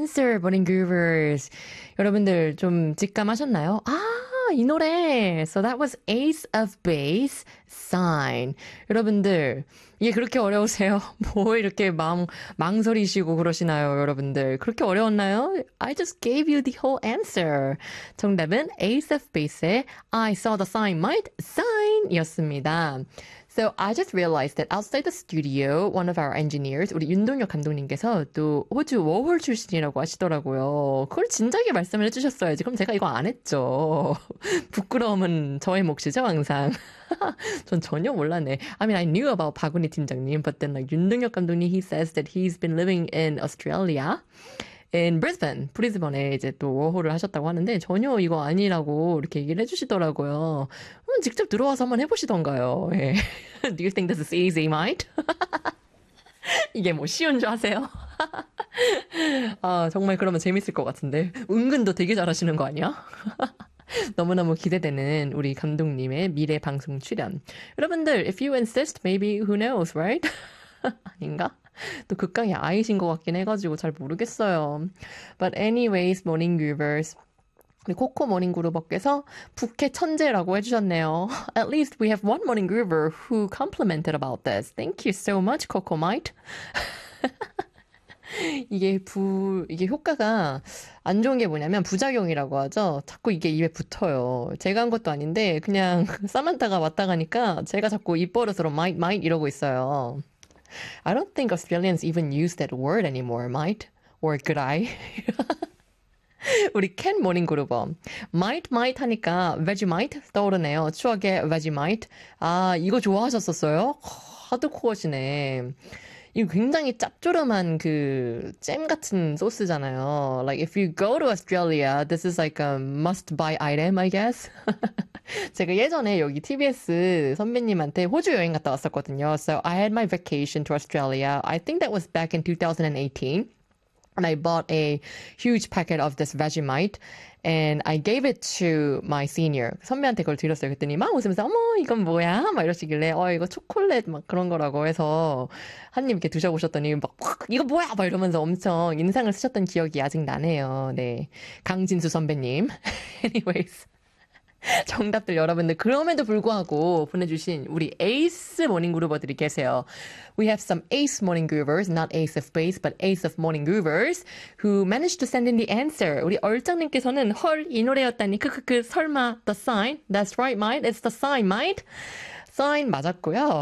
answer, morning groovers. 여러분들 좀 직감하셨나요? 이 노래. So that was Ace of Base, Sign. 여러분들, 이게 그렇게 어려우세요? 뭐 이렇게 망설이시고 그러시나요, 여러분들? 그렇게 어려웠나요? I just gave you the whole answer. 정답은 Ace of Base의 I saw the sign, might sign 이었습니다. So I just realized that outside the studio, one of our engineers, 우리 윤동혁 감독님께서 또 호주 워홀 출신이라고 하시더라고요. 그걸 진작에 말씀을 해주셨어야지. 그럼 제가 이거 안 했죠. 부끄러움은 저의 몫이죠, 항상. 전 전혀 몰랐네. I mean, I knew about 박은희 팀장님, but then like 윤동혁 감독님, he says that he's been living in Australia. in Brisbane, 브리즈번에 이제 또 워홀을 하셨다고 하는데 전혀 이거 아니라고 이렇게 얘기를 해주시더라고요. 직접 들어와서 한번 해보시던가요. 예. Do you think this is easy, mate? 이게 뭐 쉬운 줄 아세요? 정말 그러면 재밌을 것 같은데. 은근도 되게 잘하시는 거 아니야? 너무너무 기대되는 우리 감독님의 미래 방송 출연. 여러분들, if you insist, maybe who knows, right? 아닌가? 또 극강의 아이신 것 같긴 해가지고 잘 모르겠어요. But anyways, morning groovers. 우리 코코 모닝 그루버께서 부캐 천재라고 해주셨네요. At least we have one morning groover who complimented about this. Thank you so much, Coco Mite. 이게 효과가 안 좋은 게 뭐냐면 부작용이라고 하죠. 자꾸 이게 입에 붙어요. 제가 한 것도 아닌데 그냥 사만타가 왔다 가니까 제가 자꾸 입버릇으로 might 이러고 있어요. I don't think Australians even use that word anymore, might or could I? 우리 캔 모닝 그루버 might 하니까 Vegemite 떠오르네요. 추억의 Vegemite. 이거 좋아하셨었어요? 하드코어시네. 이거 굉장히 짭조름한 그 잼 같은 소스잖아요. Like if you go to Australia, this is like a must-buy item, I guess. 제가 예전에 여기 TBS 선배님한테 호주 여행 갔다 왔었거든요. So I had my vacation to Australia. I think that was back in 2018. And I bought a huge packet of this Vegemite and I gave it to my senior. 선배한테 그걸 드렸어요. 그랬더니 막 웃으면서 어머 이건 뭐야? 막 이러시길래 이거 초콜릿 막 그런 거라고 해서 한 입 이렇게 드셔보셨더니 막 이거 뭐야? 막 이러면서 엄청 인상을 쓰셨던 기억이 아직 나네요. 네, 강진수 선배님. Anyways. 정답들 여러분들 그럼에도 불구하고 보내주신 우리 에이스 모닝 그루버들이 계세요. We have some ace morning groovers, not ace of base, but ace of morning groovers who managed to send in the answer. 우리 얼짱님께서는 헐 이 노래였다니 크크크 설마 the sign? That's right, mate. It's the sign, mate. sign 맞았고요.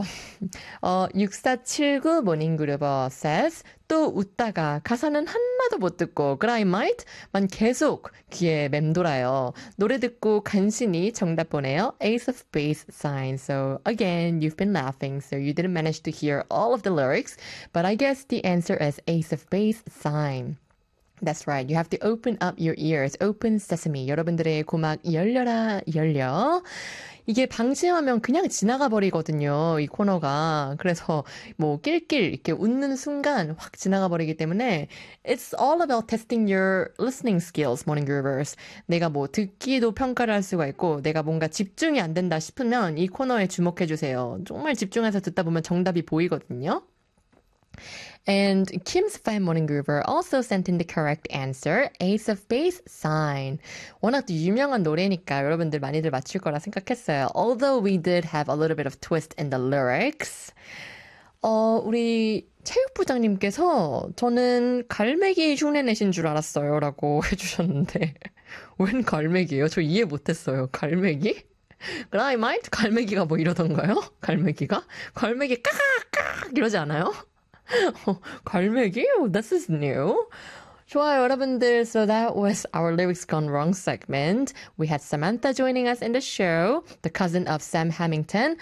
6479 모닝 그루버 says 또 웃다가 가사는 하나도 못 듣고 그라이 마이트만 계속 귀에 맴돌아요. 노래 듣고 간신히 정답 보내요. Ace of Base sign. So again, you've been laughing, so you didn't manage to hear all of the lyrics, but I guess the answer is Ace of Base sign. That's right. You have to open up your ears. Open sesame. 여러분들의 고막 열려라 열려. 이게 방심하면 그냥 지나가 버리거든요. 이 코너가. 그래서 뭐 낄낄 이렇게 웃는 순간 확 지나가 버리기 때문에 It's all about testing your listening skills, morning groovers. 내가 뭐 듣기도 평가를 할 수가 있고 내가 뭔가 집중이 안 된다 싶으면 이 코너에 주목해 주세요. 정말 집중해서 듣다 보면 정답이 보이거든요. And Kim's fan morning groover also sent in the correct answer, Ace of Base sign. 워낙 또 유명한 노래니까 여러분들 많이들 맞출 거라 생각했어요. Although we did have a little bit of twist in the lyrics. 우리 체육부장님께서 저는 갈매기 흉내 내신 줄 알았어요 라고 해주셨는데 웬 갈매기예요? 저 이해 못했어요. 갈매기? 그라이 마이트? 갈매기가 뭐 이러던가요? 갈매기가? 갈매기 까깍 이러지 않아요? 갈매기? This is new. 좋아요, 여러분들. So that was our Lyrics Gone Wrong segment. We had Samantha joining us in the show, the cousin of Sam Hamilton.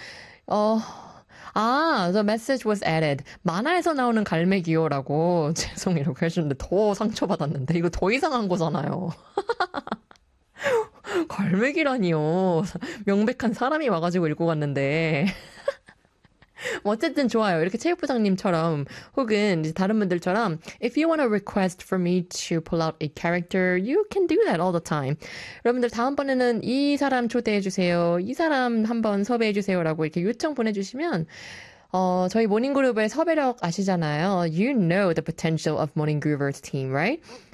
The message was added. 만화에서 나오는 갈매기요라고 죄송이라고 해주는데 더 상처받았는데 이거 더 이상한 거잖아요. 갈매기라니요. 명백한 사람이 와가지고 읽고 갔는데. 어쨌든 좋아요. 이렇게 체육부장님처럼 혹은 이제 다른 분들처럼 If you want a request for me to pull out a character, you can do that all the time. 여러분들 다음번에는 이 사람 초대해주세요. 이 사람 한번 섭외해주세요. 라고 이렇게 요청 보내주시면 저희 모닝그룹의 섭외력 아시잖아요. You know the potential of Morning Groover's team, right?